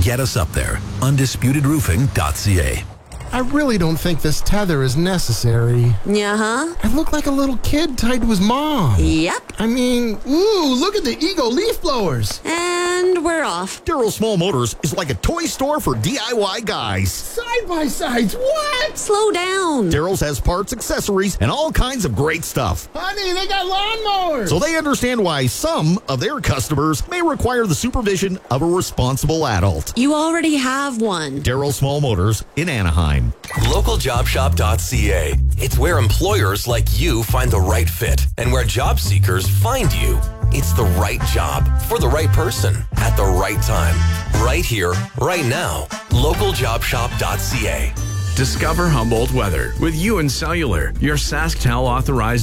Get us up there. UndisputedRoofing.ca. I really don't think this tether is necessary. Yeah-huh. I look like a little kid tied to his mom. Yep. I mean, ooh, look at the Ego leaf blowers. And we're off. Darrell Small Motors is like a toy store for DIY guys. Side-by-sides, what? Slow down. Darrell's has parts, accessories, and all kinds of great stuff. Honey, they got lawnmowers. So they understand why some of their customers may require the supervision of a responsible adult. You already have one. Darrell Small Motors in Anaheim. LocalJobShop.ca. It's where employers like you find the right fit and where job seekers find you. It's the right job for the right person at the right time. Right here, right now. LocalJobShop.ca. Discover Humboldt weather with UN Cellular, your SaskTel authorized